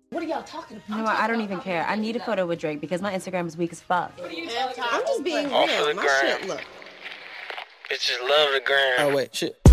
What are y'all talking about? You know what? I don't even care. I need a photo with Drake because my Instagram is weak as fuck. I'm just being real. My shit, look. Bitches love the gram. Oh, wait, shit.